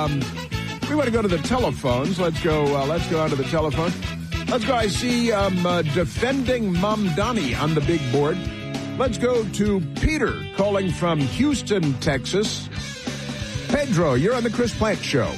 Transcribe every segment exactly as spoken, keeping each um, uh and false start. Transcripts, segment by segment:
um, we want to go to the telephones. Let's go. Uh, let's go onto the telephone. Let's go. I see um, uh, defending Mamdani on the big board. Let's go to Peter calling from Houston, Texas. Pedro, you're on the Chris Plante Show.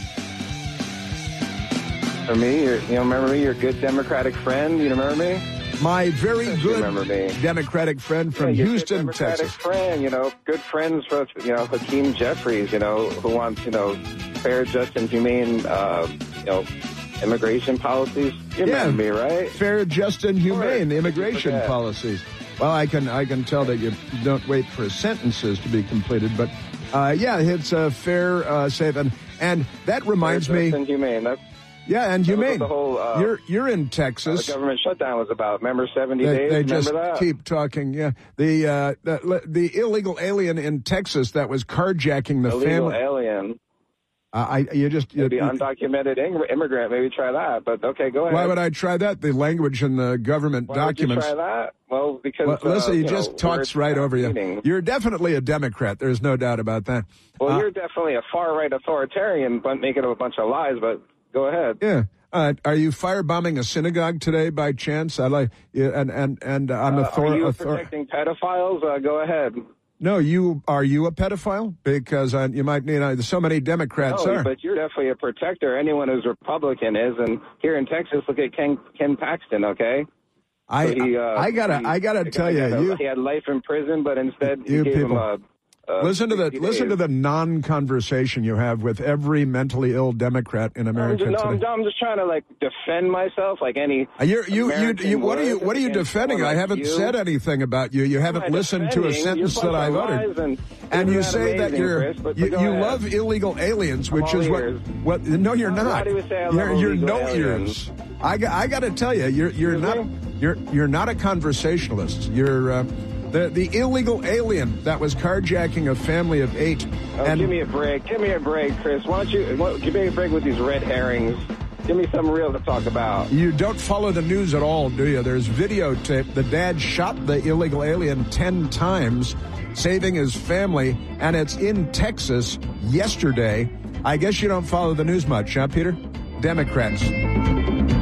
For me, you're, you know, remember me? You're a good Democratic friend. You remember me? My very good remember me. Democratic friend from yeah, Houston, good Democratic Texas. friend, you know, good friends with, you know, Hakeem Jeffries, you know, who wants, you know, fair, just, and humane, uh, you know, immigration policies. You yeah, remember me, right? Fair, just, and humane Or, immigration policies. Well, I can I can tell that you don't wait for sentences to be completed, but uh, yeah, it's a uh, fair, uh, safe, and and that reminds fair, just, me. And humane. That's, yeah, and humane. The whole, uh, you're you're in Texas. The government shutdown was about. Remember seventy they, days? They remember just that? keep talking. Yeah, the, uh, the the illegal alien in Texas that was carjacking the illegal family. alien. Uh, I you just Maybe you, undocumented immigrant. Maybe try that. But okay, go ahead. Why would I try that? The language in the government Why documents. Would you try that? Well, because well, listen, uh, he you just know, talks right over you. meeting. You're definitely a Democrat. There's no doubt about that. Well, uh, you're definitely a far right authoritarian, but making up a bunch of lies. But go ahead. Yeah. Uh, are you firebombing a synagogue today by chance? I like, yeah, and and and I'm uh, author- Are you author- protecting pedophiles? Uh, go ahead. No, you are you a pedophile? Because uh, you might need. Uh, so many Democrats no, are. But you're definitely a protector. Anyone who's Republican is, and here in Texas, look at Ken Ken Paxton. Okay. I so he, uh, I gotta he, I gotta tell you, a, you he had life in prison, but instead you he gave people. him a. Uh, listen to the listen days. to the non-conversation you have with every mentally ill Democrat in America I'm just, no, today. I'm, I'm just trying to like defend myself, like any. Uh, You're, you you you what are you would what are you against defending? someone I like haven't you. said anything about you. You haven't Am I listened to a defending? sentence You're that I've a bunch of uttered. lies and And you isn't say that amazing, you're Chris, but- you, but you go ahead. love illegal aliens, which I'm is all what ears. what no you're not. Why do you say I love you're you're illegal no aliens? ears. I got I got to tell you, you're you're Excuse not me? you're you're not a conversationalist. You're uh, the the illegal alien that was carjacking a family of eight. Oh, and give me a break. Give me a break, Chris. Why don't you why, give me a break with these red herrings? Give me something real to talk about. You don't follow the news at all, do you? There's videotape. The dad shot the illegal alien ten times, saving his family, and it's in Texas yesterday. I guess you don't follow the news much, huh, Peter? Democrats.